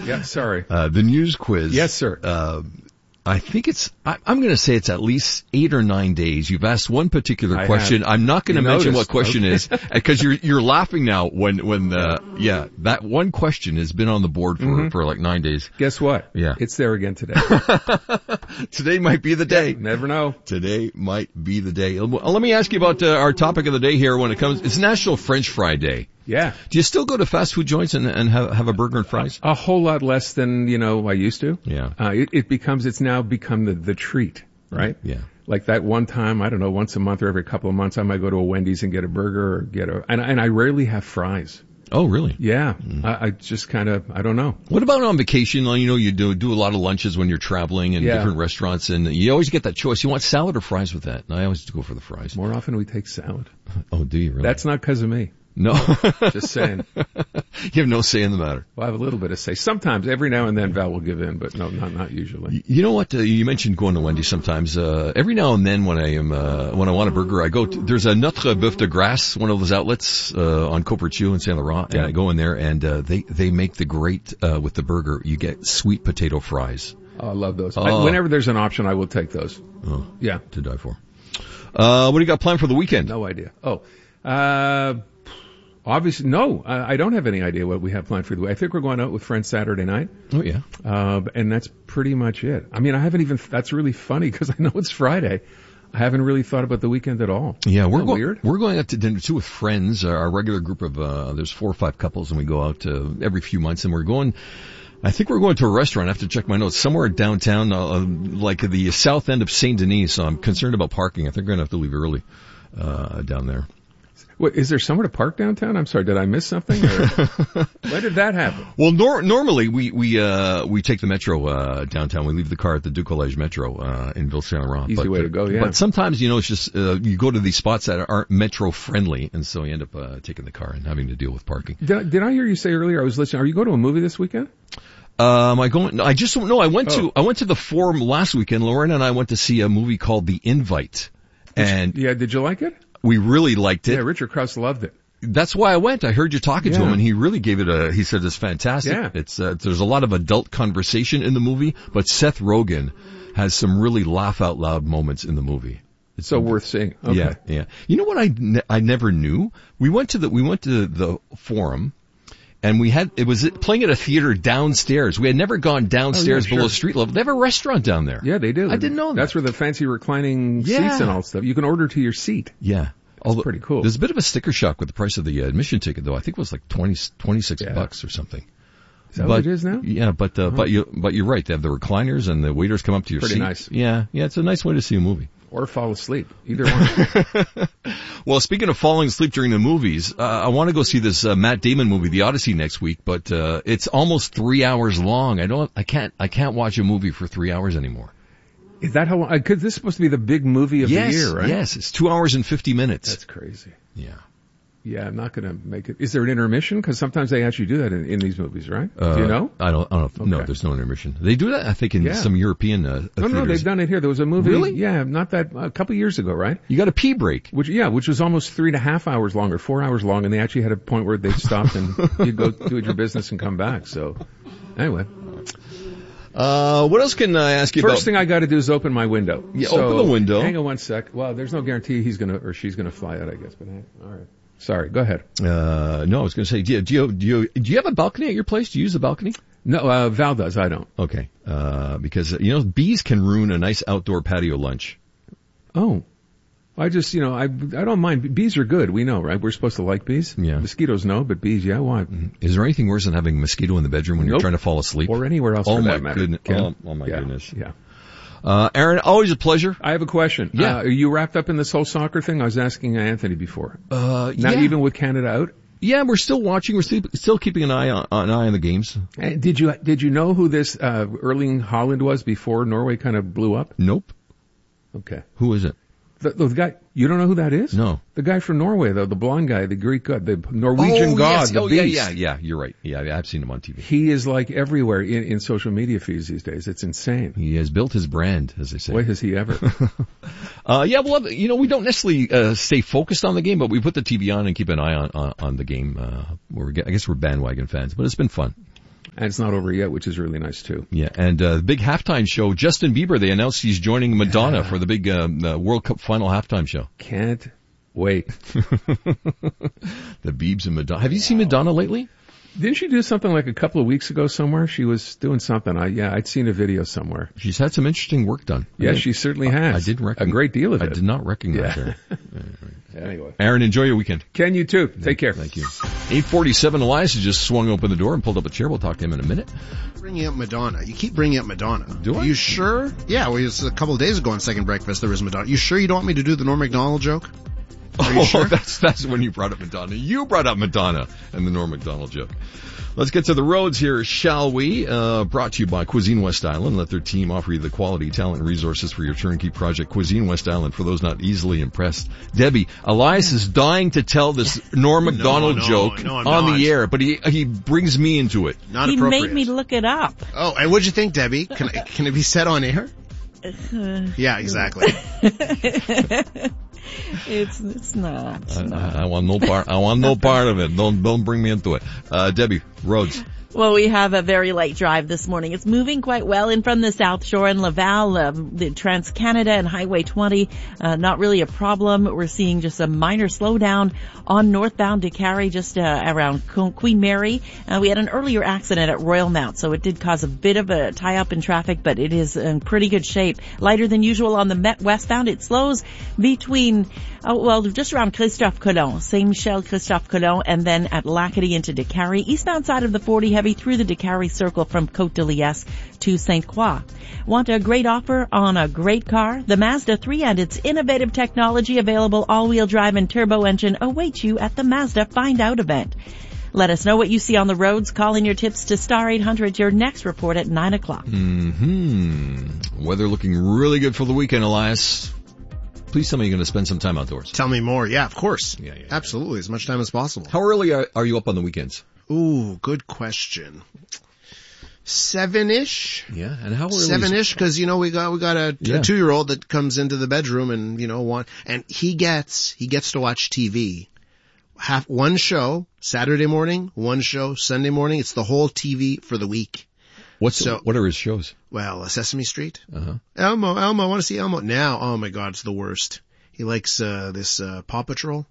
Yeah, sorry. The news quiz. Yes, sir. I think I'm going to say it's at least 8 or 9 days. You've asked one particular question. I'm not going to mention what question is because you're laughing now when that one question has been on the board for like 9 days. Guess what? Yeah. It's there again today. Today might be the day. Yeah, never know. Today might be the day. Let me ask you about our topic of the day here when it comes, it's National French Fry Day. Yeah. Do you still go to fast food joints and have a burger and fries? A whole lot less than, I used to. Yeah. It's now become the treat, right? Yeah. Like that one time, I don't know, once a month or every couple of months, I might go to a Wendy's and get a burger or and I rarely have fries. Oh, really? Yeah. I just kind of, I don't know. What about on vacation? You do a lot of lunches when you're traveling in different restaurants, and you always get that choice. You want salad or fries with that? And I always go for the fries. More often we take salad. Oh, do you really? That's not because of me. No. Just saying. You have no say in the matter. Well, I have a little bit of say. Sometimes, every now and then, Val will give in, but no, not usually. You know what? You mentioned going to Wendy's sometimes. Every now and then when I want a burger, I go to, there's a Notre Boeuf de Grasse, one of those outlets, on Copertiu in Saint Laurent, and I go in there and, they make the great, with the burger, you get sweet potato fries. Oh, I love those. Whenever there's an option, I will take those. Oh. Yeah. To die for. What do you got planned for the weekend? No idea. Obviously, no, I don't have any idea what we have planned for the week. I think we're going out with friends Saturday night. Oh, yeah. And that's pretty much it. I mean, that's really funny because I know it's Friday. I haven't really thought about the weekend at all. Yeah, we're going out to dinner too with friends, our regular group of, there's 4 or 5 couples, and we go out every few months, and I think we're going to a restaurant. I have to check my notes. Somewhere downtown, like the south end of Saint Denis, so I'm concerned about parking. I think we're going to have to leave early, down there. What, is there somewhere to park downtown? I'm sorry, did I miss something? Or when did that happen? Well, normally we take the metro downtown. We leave the car at the Du Collège Metro in Ville Saint Laurent. Easy way to go, yeah. But sometimes it's just you go to these spots that aren't metro friendly, and so you end up taking the car and having to deal with parking. Did I hear you say earlier? I was listening. Are you going to a movie this weekend? I just don't know. I went to the Forum last weekend. Lauren and I went to see a movie called The Invite, did you like it? We really liked it. Yeah, Richard Krause loved it. That's why I went. I heard you talking to him, and he really gave it he said it's fantastic. Yeah. It's, there's a lot of adult conversation in the movie, but Seth Rogen has some really laugh out loud moments in the movie. It's so worth seeing. Okay. Yeah. You know what I never knew? We went to the Forum, and it was playing at a theater downstairs. We had never gone downstairs below street level. They have a restaurant down there. Yeah, they do. I didn't know that. That's where the fancy reclining seats and all stuff. You can order to your seat. Yeah. It's pretty cool. There's a bit of a sticker shock with the price of the admission ticket, though. I think it was like $26 or something. Is that what it is now? Yeah, but you're right. They have the recliners and the waiters come up to your seat. Pretty nice. Yeah, it's a nice way to see a movie. Or fall asleep. Either one. Well, speaking of falling asleep during the movies, I want to go see this Matt Damon movie, The Odyssey, next week, but it's almost 3 hours long. I can't watch a movie for 3 hours anymore. Is that how long? Because this is supposed to be the big movie of the year, right? Yes, it's 2 hours and 50 minutes. That's crazy. Yeah. Yeah, I'm not going to make it. Is there an intermission? Because sometimes they actually do that in these movies, right? Do you know? I don't know. Okay. No, there's no intermission. They do that, I think, in some European theaters. No, they've done it here. There was a movie. Really? Yeah, a couple years ago, right? You got a pee break. Which was almost 3.5 hours long or 4 hours long, and they actually had a point where they stopped and you go do your business and come back. So, anyway. What else can I ask you about? First thing I got to do is open my window. Yeah, open the window. Hang on one sec. Well, there's no guarantee he's going to or she's going to fly out, I guess. But all right. Sorry, go ahead. No, I was going to say, do you have a balcony at your place? Do you use the balcony? No, Val does. I don't. Okay. Because, bees can ruin a nice outdoor patio lunch. Oh. I just, I don't mind. Bees are good. We know, right? We're supposed to like bees. Yeah. Mosquitoes, no, but bees, yeah, why? Is there anything worse than having a mosquito in the bedroom when you're trying to fall asleep? Or anywhere else for that matter. Oh my goodness. Yeah. Aaron, always a pleasure. I have a question. Yeah. Are you wrapped up in this whole soccer thing? I was asking Anthony before. Not even with Canada out? Yeah, we're still watching. We're still keeping an eye on the games. And did you know who this Erling Haaland was before Norway kind of blew up? Nope. Okay. Who is it? The guy, you don't know who that is? No. The guy from Norway, though, the blonde guy, the Greek god, the Norwegian god, the beast. Yeah, you're right. Yeah, I've seen him on TV. He is like everywhere in social media feeds these days. It's insane. He has built his brand, as they say. Boy, has he ever. We don't necessarily stay focused on the game, but we put the TV on and keep an eye on the game. I guess we're bandwagon fans, but it's been fun. And it's not over yet, which is really nice too. Yeah, and the big halftime show, Justin Bieber, they announced he's joining Madonna for the big World Cup final halftime show. Can't wait. The Biebs and Madonna. Have you seen Madonna lately? Didn't she do something like a couple of weeks ago somewhere? She was doing something. I'd seen a video somewhere. She's had some interesting work done. Yeah, she certainly has. I didn't recognize a great deal of it. I did not recognize her. Anyway. Aaron, enjoy your weekend. Ken, you too. Take care. Thank you. 8:47, Elias has just swung open the door and pulled up a chair. We'll talk to him in a minute. Bringing up Madonna. You keep bringing up Madonna. Do I? Are you sure? Yeah, well, it was a couple of days ago on Second Breakfast there was Madonna. You sure you don't want me to do the Norm Macdonald joke? Are you sure? That's when you brought up Madonna. You brought up Madonna and the Norm Macdonald joke. Let's get to the roads here, shall we? Brought to you by Cuisine West Island. Let their team offer you the quality, talent, and resources for your turnkey project. Cuisine West Island, for those not easily impressed. Debbie, Elias is dying to tell this Norm Macdonald joke on the air, but he brings me into it. Not he appropriate. Made me look it up. Oh, and what'd you think, Debbie? Can it be said on air? Yeah, exactly. It's not. I want no part. I want no part of it. Don't bring me into it. Debbie, roads. Well, we have a very light drive this morning. It's moving quite well in from the South Shore and Laval, the Trans-Canada and Highway 20. Not really a problem. We're seeing just a minor slowdown on northbound DeCarry, just around Queen Mary. We had an earlier accident at Royal Mount, so it did cause a bit of a tie-up in traffic, but it is in pretty good shape. Lighter than usual on the Met westbound. It slows between, just around Christophe Colomb, Saint-Michel, Christophe Colomb, and then at Lacadie into DeCarry. Eastbound side of the 40 heavy through the DeCarry Circle from Côte de Liesse to St. Croix. Want a great offer on a great car? The Mazda 3 and its innovative technology, available all-wheel drive and turbo engine, awaits you at the Mazda Find Out event. Let us know what you see on the roads. Call in your tips to Star 800, your next report at 9 o'clock. Weather looking really good for the weekend, Elias. Please tell me you're going to spend some time outdoors. Tell me more. Yeah, of course. Yeah. Absolutely. As much time as possible. How early are you up on the weekends? Ooh, good question. 7-ish. Yeah, and how early? 7-ish, because we got a 2-year-old that comes into the bedroom and and he gets to watch TV. One show Saturday morning, one show Sunday morning. It's the whole TV for the week. What are his shows? Well, Sesame Street. Uh-huh. Elmo, I want to see Elmo now. Oh my God, it's the worst. He likes this Paw Patrol.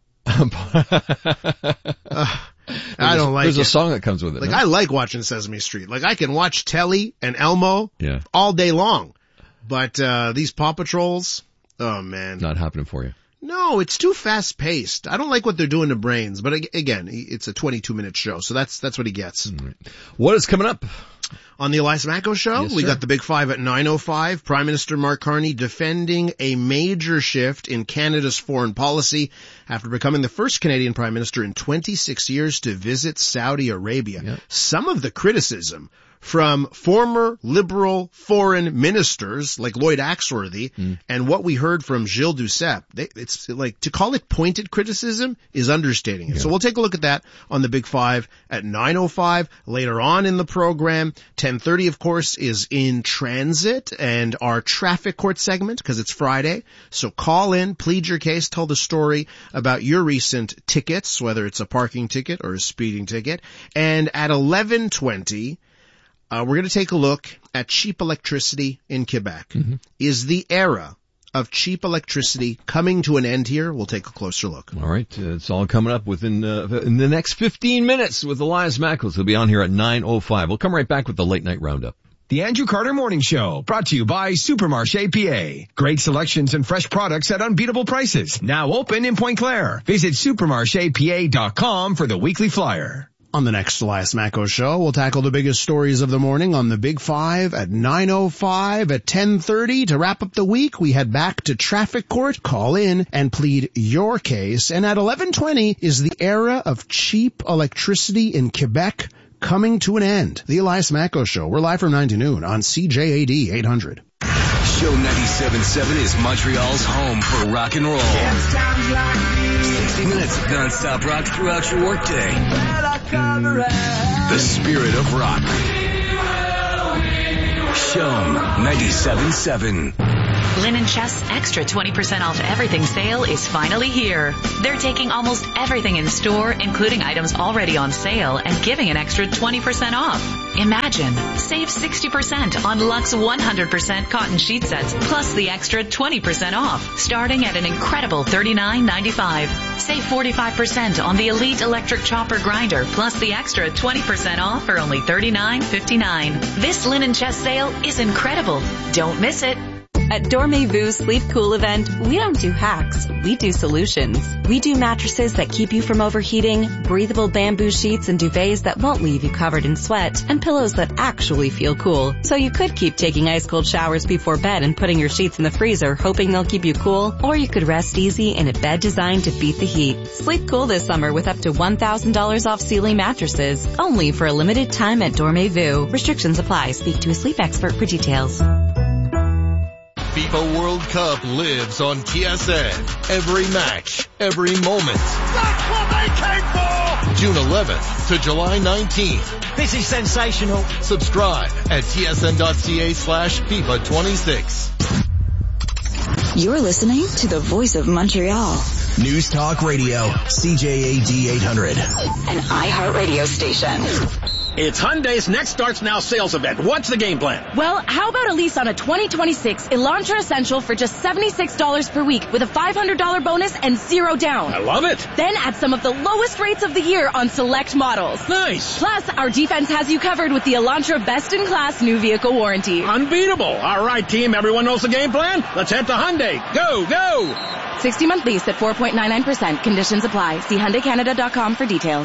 I don't like it. There's a song that comes with it. Like, I like watching Sesame Street. Like, I can watch Telly and Elmo all day long. But these Paw Patrols, oh man. Not happening for you. No, it's too fast paced. I don't like what they're doing to Brains. But again, it's a 22-minute show, so that's what he gets. Right. What is coming up? On the Elias Macko Show, we got the Big Five at 9:05. Prime Minister Mark Carney defending a major shift in Canada's foreign policy after becoming the first Canadian Prime Minister in 26 years to visit Saudi Arabia. Yep. Some of the criticism from former Liberal foreign ministers like Lloyd Axworthy and what we heard from Gilles Duceppe, it's like, to call it pointed criticism is understating it. Yeah. So we'll take a look at that on the Big Five at 9:05. Later on in the program, 10:30, of course, is In Transit and our traffic court segment because it's Friday. So call in, plead your case, tell the story about your recent tickets, whether it's a parking ticket or a speeding ticket. And at 11:20, we're going to take a look at cheap electricity in Quebec. Mm-hmm. Is the era of cheap electricity coming to an end here? We'll take a closer look. All right. It's all coming up in the next 15 minutes with Elias Mackles. He'll be on here at 9:05. We'll come right back with the late night roundup. The Andrew Carter Morning Show, brought to you by Supermarché PA. Great selections and fresh products at unbeatable prices. Now open in Pointe Claire. Visit supermarchepa.com for the weekly flyer. On the next Elias Macko Show, we'll tackle the biggest stories of the morning on the Big Five at 9:05. At 10:30, to wrap up the week, we head back to traffic court. Call in and plead your case. And at 11:20 is the era of cheap electricity in Quebec coming to an end. The Elias Macko Show. We're live from 9 to noon on CJAD 800. Show 97.7 is Montreal's home for rock and roll. 60 minutes of non-stop rock throughout your workday. The spirit of rock. Show 97.7. Linen Chest's extra 20% off everything sale is finally here. They're taking almost everything in store, including items already on sale, and giving an extra 20% off. Imagine, save 60% on Lux 100% cotton sheet sets, plus the extra 20% off, starting at an incredible $39.95. Save 45% on the Elite Electric Chopper Grinder, plus the extra 20% off for only $39.59. This Linen Chest sale is incredible. Don't miss it. At Dormez-Vu's Sleep Cool event, we don't do hacks, we do solutions. We do mattresses that keep you from overheating, breathable bamboo sheets and duvets that won't leave you covered in sweat, and pillows that actually feel cool. So you could keep taking ice cold showers before bed and putting your sheets in the freezer hoping they'll keep you cool, or you could rest easy in a bed designed to beat the heat. Sleep cool this summer with up to $1,000 off Sealy mattresses, only for a limited time at Dormez-Vu. Restrictions apply. Speak to a sleep expert for details. FIFA World Cup lives on TSN. Every match, every moment. That's what they came for! June 11th to July 19th. This is sensational. Subscribe at tsn.ca/FIFA26. You're listening to the Voice of Montreal. News Talk Radio, CJAD 800. An iHeartRadio station. It's Hyundai's Next Starts Now sales event. What's the game plan? Well, how about a lease on a 2026 Elantra Essential for just $76 per week with a $500 bonus and zero down? I love it. Then add some of the lowest rates of the year on select models. Nice. Plus, our defense has you covered with the Elantra Best-in-Class New Vehicle Warranty. Unbeatable. All right, team. Everyone knows the game plan? Let's head to Hyundai. Go, go. 60-month lease at 4.99%. Conditions apply. See HyundaiCanada.com for details.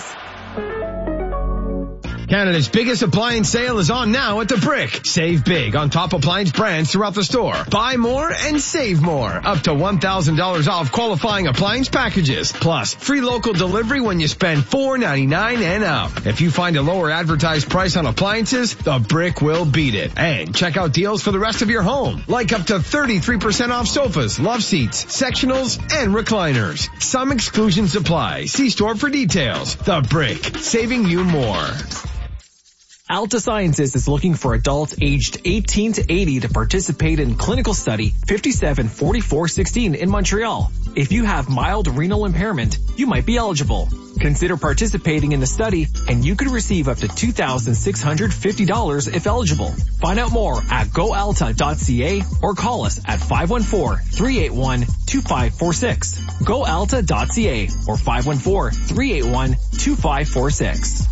Canada's biggest appliance sale is on now at The Brick. Save big on top appliance brands throughout the store. Buy more and save more. Up to $1,000 off qualifying appliance packages. Plus, free local delivery when you spend $4.99 and up. If you find a lower advertised price on appliances, The Brick will beat it. And check out deals for the rest of your home. Like up to 33% off sofas, love seats, sectionals, and recliners. Some exclusions apply. See store for details. The Brick. Saving you more. Alta Sciences is looking for adults aged 18 to 80 to participate in clinical study 574416 in Montreal. If you have mild renal impairment, you might be eligible. Consider participating in the study and you could receive up to $2,650 if eligible. Find out more at goalta.ca or call us at 514-381-2546. goalta.ca or 514-381-2546.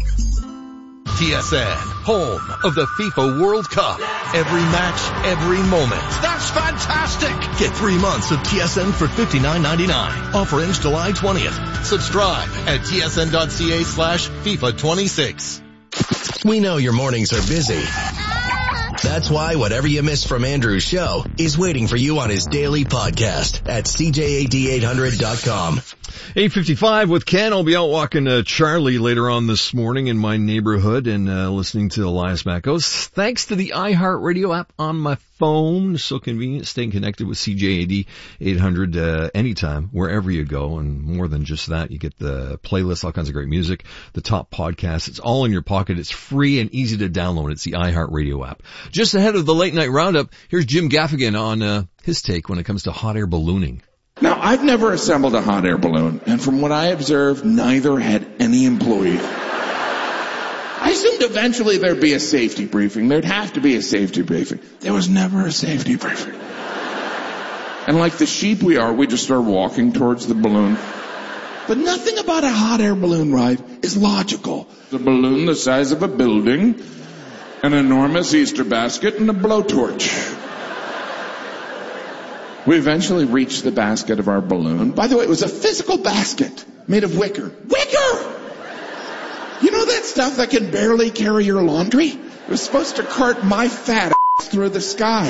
TSN, home of the FIFA World Cup. Every match, every moment. That's fantastic! Get 3 months of TSN for $59.99. Offer ends July 20th. Subscribe at tsn.ca/FIFA26. We know your mornings are busy. That's why whatever you missed from Andrew's show is waiting for you on his daily podcast at CJAD800.com. 8:55 with Ken. I'll be out walking Charlie later on this morning in my neighborhood and listening to Elias Mackos. Thanks to the iHeartRadio app on my phone. So convenient staying connected with CJAD 800 anytime, wherever you go. And more than just that, you get the playlist, all kinds of great music, the top podcasts. It's all in your pocket. It's free and easy to download. It's the iHeartRadio app. Just ahead of the late night roundup, here's Jim Gaffigan on his take when it comes to hot air ballooning. Now, I've never assembled a hot air balloon, and from what I observed, neither had any employee. I assumed eventually there'd be a safety briefing. There'd have to be a safety briefing. There was never a safety briefing. And like the sheep we are, we just started walking towards the balloon. But nothing about a hot air balloon ride is logical. A balloon the size of a building, an enormous Easter basket, and a blowtorch. We eventually reached the basket of our balloon. By the way, it was a physical basket made of wicker. Wicker! You know that stuff that can barely carry your laundry? It was supposed to cart my fat ass through the sky.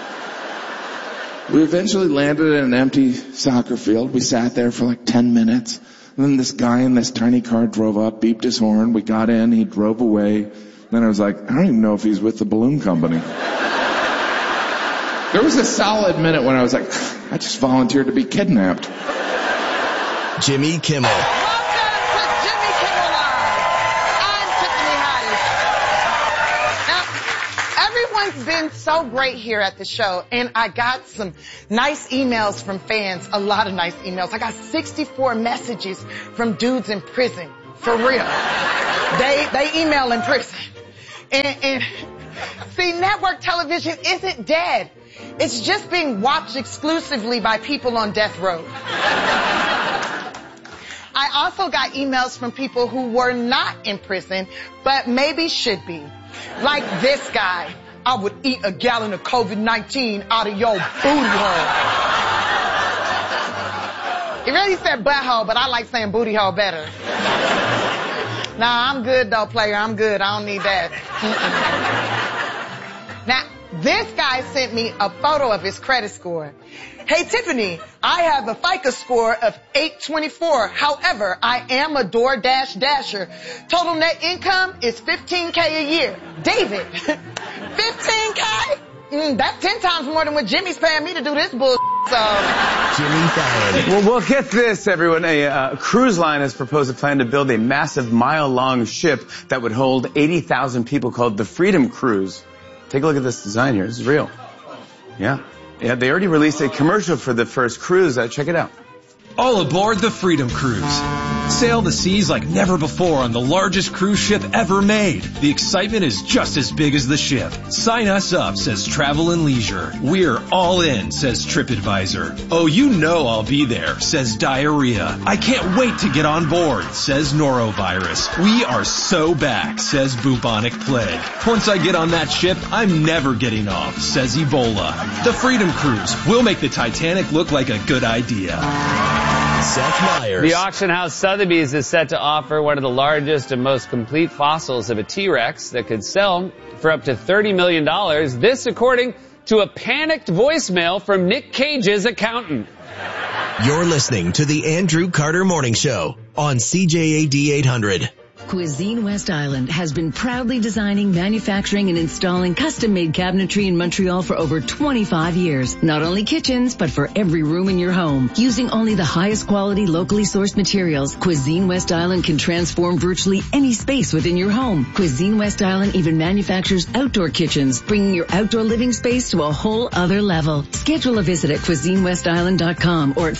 We eventually landed in an empty soccer field. We sat there for like 10 minutes. And then this guy in this tiny car drove up, beeped his horn. We got in, he drove away. Then I was like, I don't even know if he's with the balloon company. There was a solid minute when I was like, I just volunteered to be kidnapped. Jimmy Kimmel. Welcome to Jimmy Kimmel Live. I'm Tiffany Haddish. Now, everyone Everyone's been so great here at the show, and I got some nice emails from fans, a lot of nice emails. I got 64 messages from dudes in prison, for real. They email in prison. And see, network television isn't dead. It's just being watched exclusively by people on death row. I also got emails from people who were not in prison, but maybe should be. Like this guy. I would eat a gallon of COVID-19 out of your booty hole. He really said butthole, but I like saying booty hole better. Nah, I'm good though, player. I'm good. I don't need that. Now, this guy sent me a photo of his credit score. Hey, Tiffany, I have a FICO score of 824. However, I am a DoorDash dasher. Total net income is $15K a year. David, $15K? That's 10 times more than what Jimmy's paying me to do this bull. So. Jimmy Fallon. Well, get this, everyone. A cruise line has proposed a plan to build a massive mile-long ship that would hold 80,000 people called the Freedom Cruise. Take a look at this design here. This is real. Yeah, they already released a commercial for the first cruise. Check it out. All aboard the Freedom Cruise. Sail the seas like never before on the largest cruise ship ever made. The excitement is just as big as the ship. Sign us up, says Travel and Leisure. We're all in, says TripAdvisor. Oh, you know I'll be there, says Diarrhea. I can't wait to get on board, says Norovirus. We are so back, says Bubonic Plague. Once I get on that ship, I'm never getting off, says Ebola. The Freedom Cruise will make the Titanic look like a good idea. Seth Meyers. The auction house Sotheby's is set to offer one of the largest and most complete fossils of a T-Rex that could sell for up to $30 million. This according to a panicked voicemail from Nick Cage's accountant. You're listening to the Andrew Carter Morning Show on CJAD 800. Cuisine West Island has been proudly designing, manufacturing, and installing custom-made cabinetry in Montreal for over 25 years. Not only kitchens, but for every room in your home. Using only the highest quality, locally sourced materials, Cuisine West Island can transform virtually any space within your home. Cuisine West Island even manufactures outdoor kitchens, bringing your outdoor living space to a whole other level. Schedule a visit at CuisineWestIsland.com or at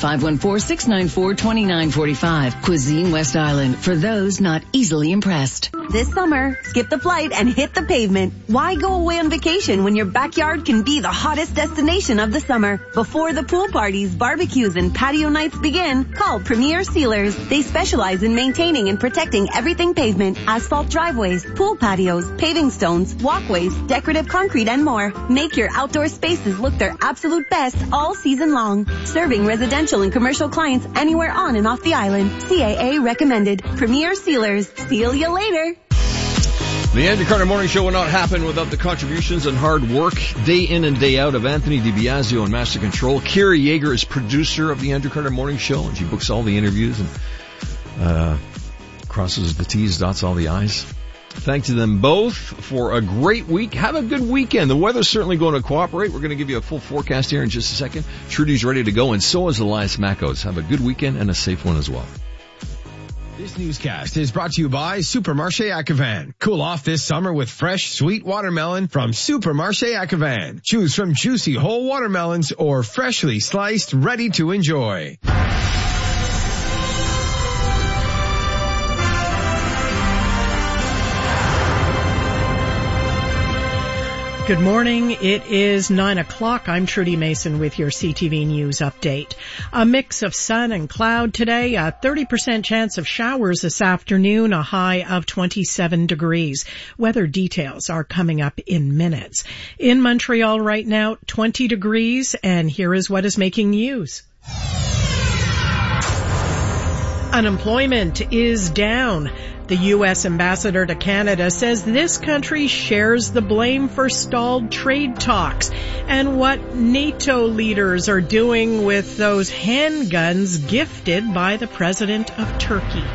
514-694-2945. Cuisine West Island, for those not easily impressed. This summer, skip the flight and hit the pavement. Why go away on vacation when your backyard can be the hottest destination of the summer? Before the pool parties, barbecues, and patio nights begin, call Premier Sealers. They specialize in maintaining and protecting everything pavement, asphalt driveways, pool patios, paving stones, walkways, decorative concrete, and more. Make your outdoor spaces look their absolute best all season long. Serving residential and commercial clients anywhere on and off the island. CAA recommended. Premier Sealers. See you later. The Andrew Carter Morning Show will not happen without the contributions and hard work day in and day out of Anthony DiBiasio and Master Control. Kira Yeager is producer of the Andrew Carter Morning Show, and she books all the interviews and crosses the T's, dots all the I's. Thanks to them both for a great week. Have a good weekend. The weather's certainly going to cooperate. We're going to give you a full forecast here in just a second. Trudy's ready to go, and so is Elias Mackos. Have a good weekend and a safe one as well. This newscast is brought to you by Supermarché Acavan. Cool off this summer with fresh, sweet watermelon from Supermarché Acavan. Choose from juicy whole watermelons or freshly sliced, ready to enjoy. Good morning. It is 9 o'clock. I'm Trudy Mason with your CTV News update. A mix of sun and cloud today, a 30% chance of showers this afternoon, a high of 27 degrees. Weather details are coming up in minutes. In Montreal right now, 20 degrees, and here is what is making news. Unemployment is down. The U.S. ambassador to Canada says this country shares the blame for stalled trade talks and what NATO leaders are doing with those handguns gifted by the president of Turkey.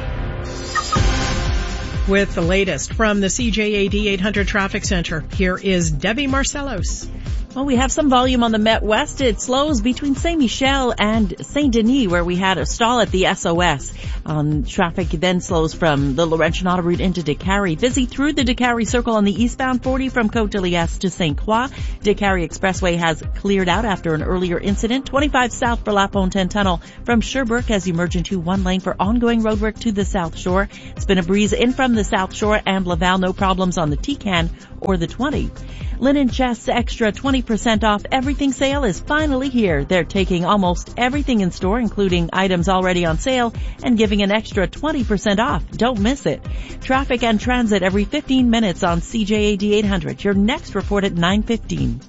With the latest from the CJAD 800 Traffic Center, here is Debbie Marcellos. Well, we have some volume on the Met West. It slows between Saint-Michel and Saint-Denis, where we had a stall at the SOS. Traffic then slows from the Laurentian Autoroute into Décarie. Busy through the Décarie Circle on the eastbound 40 from Côte-de-Liesse to St. Croix. Décarie Expressway has cleared out after an earlier incident. 25 south for La Fontaine Tunnel from Sherbrooke as you merge into one lane for ongoing roadwork to the South Shore. It's been a breeze in from the South Shore and Laval. No problems on the Tecan or the 20. Linen Chest's extra 20% off everything sale is finally here. They're taking almost everything in store, including items already on sale, and giving an extra 20% off. Don't miss it. Traffic and transit every 15 minutes on CJAD 800. Your next report at 9:15.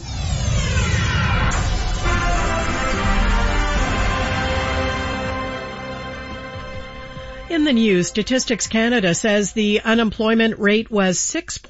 In the news, Statistics Canada says the unemployment rate was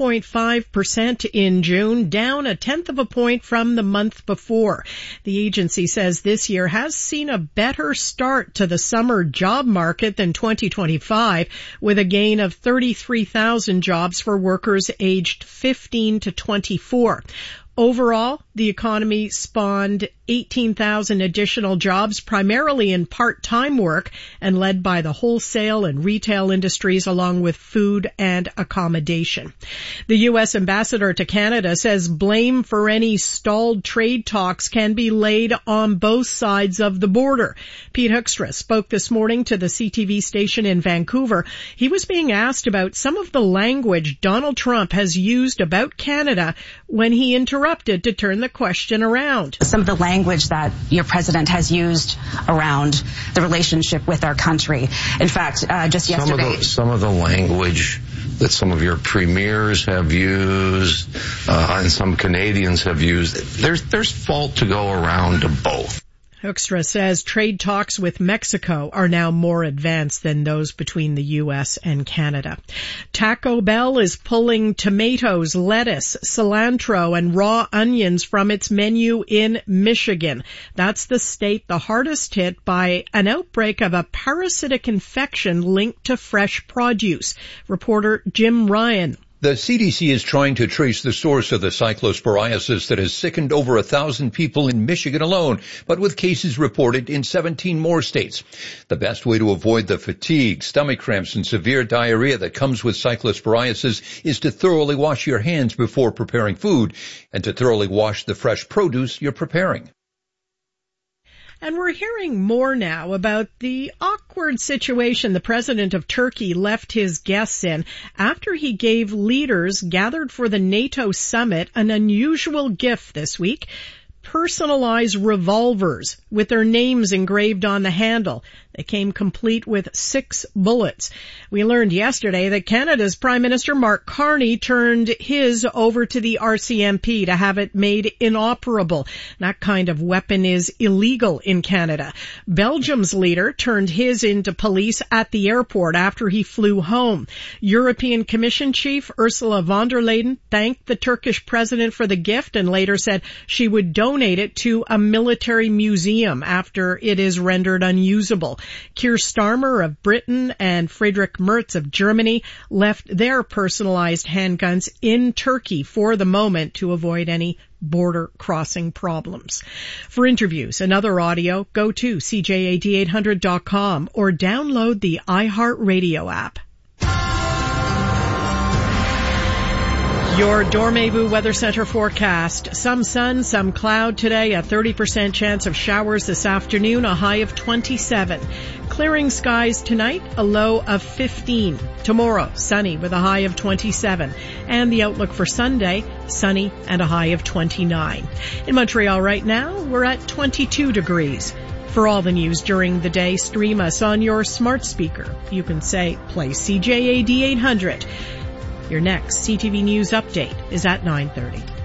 6.5% in June, down 0.1 of a point from the month before. The agency says this year has seen a better start to the summer job market than 2025, with a gain of 33,000 jobs for workers aged 15 to 24. Overall, the economy spawned 18,000 additional jobs, primarily in part-time work and led by the wholesale and retail industries along with food and accommodation. The U.S. ambassador to Canada says blame for any stalled trade talks can be laid on both sides of the border. Pete Hoekstra spoke this morning to the CTV station in Vancouver. He was being asked about some of the language Donald Trump has used about Canada when he interrupted to turn the question around. Some of the language that your president has used around the relationship with our country. In fact, just yesterday... Some of the language that some of your premiers have used and some Canadians have used, there's fault to go around to both. Hoekstra says trade talks with Mexico are now more advanced than those between the U.S. and Canada. Taco Bell is pulling tomatoes, lettuce, cilantro, and raw onions from its menu in Michigan. That's the state the hardest hit by an outbreak of a parasitic infection linked to fresh produce. Reporter Jim Ryan. The CDC is trying to trace the source of the cyclosporiasis that has sickened over 1,000 people in Michigan alone, but with cases reported in 17 more states. The best way to avoid the fatigue, stomach cramps, and severe diarrhea that comes with cyclosporiasis is to thoroughly wash your hands before preparing food and to thoroughly wash the fresh produce you're preparing. And we're hearing more now about the awkward situation the president of Turkey left his guests in after he gave leaders gathered for the NATO summit an unusual gift this week. Personalized revolvers with their names engraved on the handle. They came complete with 6 bullets. We learned yesterday that Canada's Prime Minister Mark Carney turned his over to the RCMP to have it made inoperable. That kind of weapon is illegal in Canada. Belgium's leader turned his into police at the airport after he flew home. European Commission Chief Ursula von der Leyen thanked the Turkish president for the gift and later said she would donate it to a military museum after it is rendered unusable. Keir Starmer of Britain and Friedrich Merz of Germany left their personalized handguns in Turkey for the moment to avoid any border crossing problems. For interviews and other audio, go to CJAD800.com or download the iHeartRadio app. Your Dormez-vous Weather Center forecast. Some sun, some cloud today, a 30% chance of showers this afternoon, a high of 27. Clearing skies tonight, a low of 15. Tomorrow, sunny with a high of 27. And the outlook for Sunday, sunny and a high of 29. In Montreal right now, we're at 22 degrees. For all the news during the day, stream us on your smart speaker. You can say, play CJAD 800. Your next CTV News update is at 9:30.